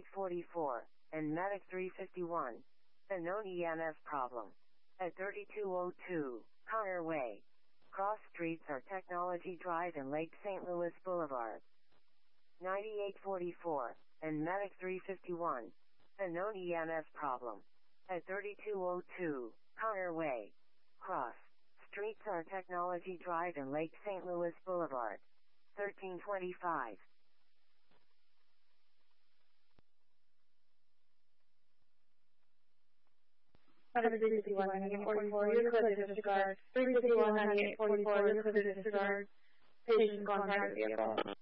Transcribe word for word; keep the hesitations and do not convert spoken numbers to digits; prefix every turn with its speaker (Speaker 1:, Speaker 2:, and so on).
Speaker 1: ninety-eight forty-four, and Medic three fifty-one. A known E M F problem. At thirty-two oh two, Conner Way. Cross streets are Technology Drive and Lake Saint Louis Boulevard. ninety-eight forty-four, and Medic three fifty-one. A known E M F problem. At thirty-two oh two, Conner Way. Cross streets are Technology Drive and Lake Saint Louis Boulevard. thirteen twenty-five.
Speaker 2: three fifty-one, ninety-eight forty-four, you're clear to disregard. three fifty-one, ninety-eight forty-four, you're clear to disregard. Patient contact vehicle.